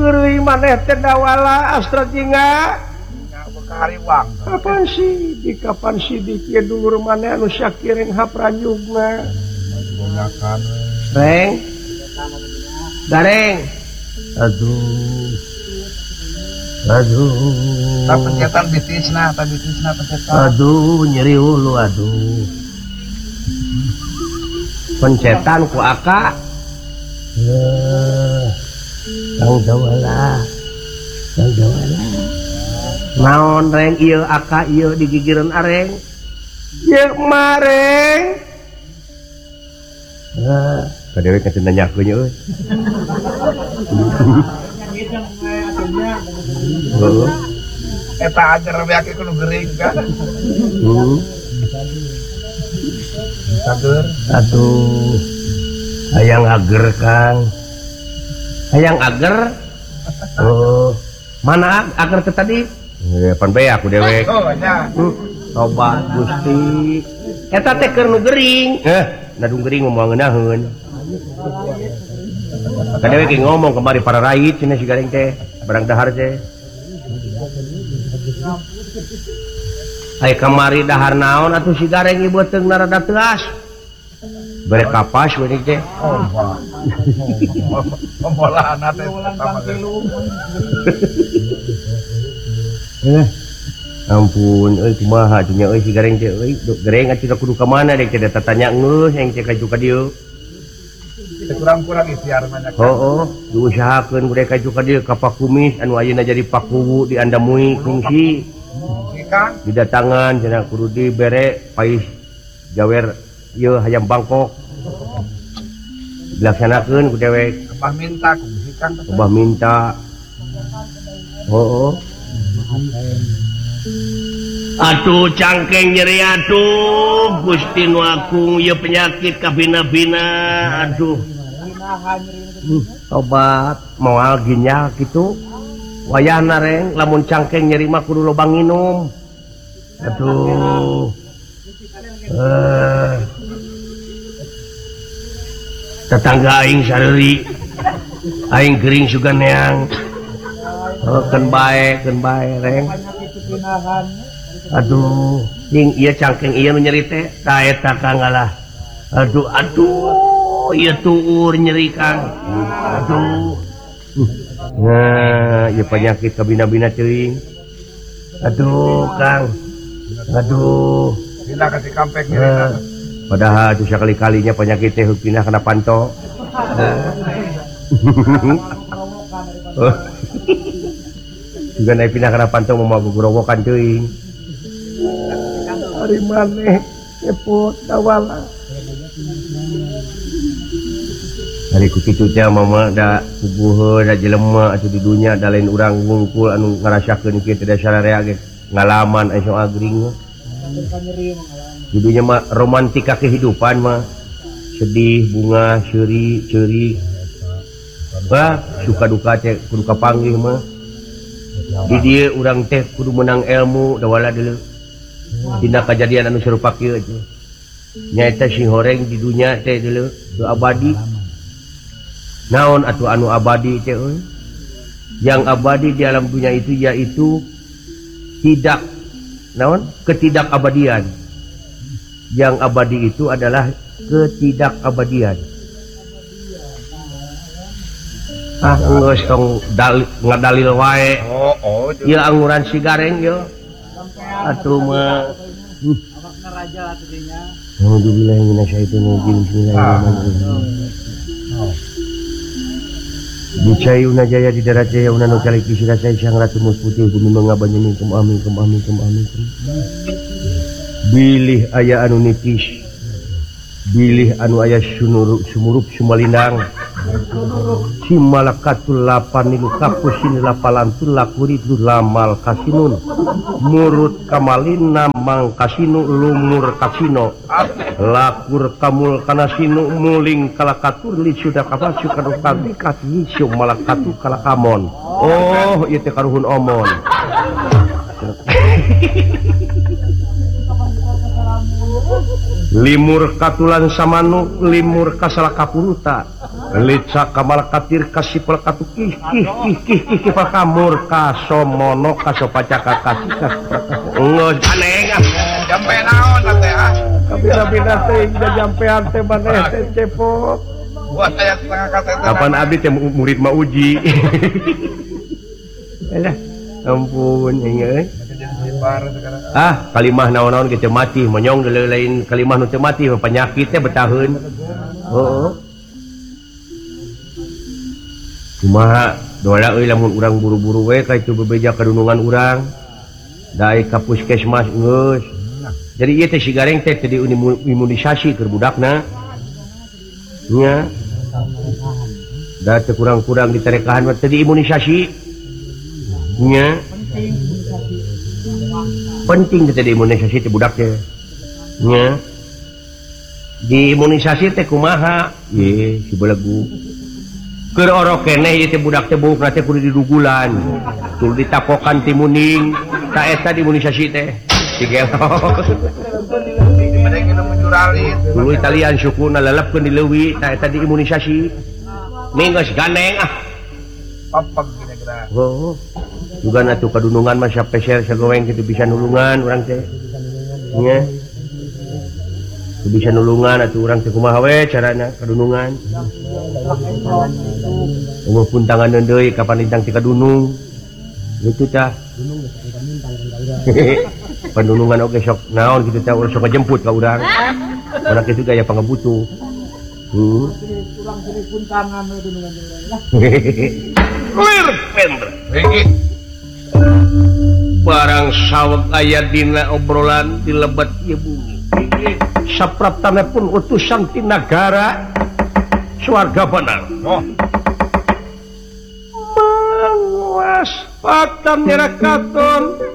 geureuy maneh teh dawala Astra Jingga. Hariwang. Kapan sih ieu dulur maneh anu sakiring haprajugna. Reng. Gareng. Aduh. Tak pencetan bitisna pencetan. Aduh, nyeri ulu aduh. Pencetan ku aka. Kang Jawala. Naon reng ieu aka ieu digigireun areng? Ieu mareng. Kadewe kecen nanyakeun euy. Eta ajar beake kudu gering kan. Sager. Aduh. Hayang ager Kang. Hayang ager. Oh. Mana ager teh tadi? Pan bae aku dewek. Oh, nya. Tobat Gusti. Eta teh keur nu gering. Nadu gering ngomong ngeunaheun. Kadewe ge ngomong kemari para rait cenah si gareng teh, barang dahar teh. Aya kamari dahar naon atuh si gareng ieu beuteungna rada teuas. Bare kapas we teh. Oh, pembolaana teh sama Ampun, euy kumaha atuh nya euy si gareng teh euy, gareng atuh kudu ka mana dek teh tatanya ngeus yang teh kaju ka dieu. kurang-kurang ikhtiar banyak. Diusahakeun kudu kaju ka dieu ka Pakumis anu ayeuna jadi Pakuwu di Andamui fungsi. Kang Didatangan cenah kudu dibere pais jawer ieu hayam Bangkok. Dilaksanakeun ku dewek. Kembah minta kungsi Kang. Kembah minta. Atuh cangkeng nyeri atuh Gusti nu Agung ieu penyakit kabina-bina aduh. Obat moal ginjal kitu. Wayahna reng lamun cangkeng nyeri mah kudu loba nginum. Aduh. Tetangga aing sareuri. Aing gering sugan neang. Keun bae reng. Aduh, jeung ieu cangkeng ieu nu nyeri teh ta eta Kang ngalah. Aduh, ieu tuur nyeri Kang. Aduh. Nah, ieu penyakit kabina-bina teuing. Aduh, Kang. Aduh. Pindah ka Cikampek nyeri. Padahal itu sekali-kalinya penyakit teh pindah kana panto. Juga naik pindah kana panto mau gorowokan teuing. Ari maneh cepot dawala. Hari kitu teh mama da puguheun da jelema atuh di dunya da lain urang wungkul anu ngarasakeun kieu teh da sararea ge ngalaman aya agring. Di dunya mah romantika kehidupan mah sedih bunga ceuri suka duka teh kudu kapanggih mah. Di dieu urang teh kudu menang ilmu da wala deuleu. Dina kejadian anu sarupa kieu teh. Nyaeta si horeng di dunya teh deuleu teu abadi. Naon atuh anu abadi teh euy? Yang abadi di alam dunia itu yaitu ketidakabadian. Yang abadi itu adalah ketidakabadian. Geus tong ngadalil wae. Ieu anguran si gareng ieu. Atuh mah awakna raja atuh teh nya. Alhamdulillah minasyaitonir rajim. Bismillahirrahmanirrahim. Dicayuna jaya di darat jaya una nu caliki sirasai sang ratu mus putih bumi mangabanyani kum amin. Bilih aya anu nitis. Bilih anu aya sumurup sumalindang. Si malakatul lapan nilu kapusin lapalantul lakuridul lamal kasinun murut kamalin namang kasinu lumur kasino lakur kamul kanasinu muling kalakatur li sudah kapasu kanu kabikat yisu malakatu kalakamon. Oh ieu teh karuhun omon. Limur katulan samanu limur kasalakapuruta Lica kamal katir kasih pelekatu kih kamur kasomono kasopacaka kasih ngeus aneh Jampe naon teh ah. kabina teh jampean teh maneh teh cepot Buat saya setengah kaset. kapan abdi teh murid mah uji alah ampun inget kalimah naon-naon kita mati monyong lain kalimah nu teu mati penyakit teh betaheun heuh kumaha dola euy lamun urang buru-buru we ka itu bebeja kadunungan urang daek ka puskesmas geus jadi ieu teh si gareng teh teu imunisasi keur budakna nya da teu kurang-kurang diterekahan mah teu diimunisasi nya penting teh diimunisasi teh budak teh nya diimunisasi teh kumaha ye si belegu keur orok keneh ieu teh budak teh buukna teh kudu didugulan kudu ditapokan ti muning ta eta diimunisasi teh si gelok Dibanding kita menjuralit. dulu Italian sukuna lelepkeun di leuwih ta eta diimunisasi minggeus gandeng Papag kira-kira. oh juga atuh kadunungan mah spesial sagoweng kitu bisa nulungan urang teh nya bisa nulungan atuh urang teh kumaha we carana kadunungan umur pun tangan deui kapan intang ti kadunung gitu tah penulungan oge sok naon kitu teh urang sok ngajemput ka urang urang kitu gaya pangabutuh kurang pun tangan dunungan clear pendra Riki. barang saweg aya dina obrolan di lebat ieu bumi sapraptana pun utusan ti nagara swarga benar Oh, manguas patan nyerakaton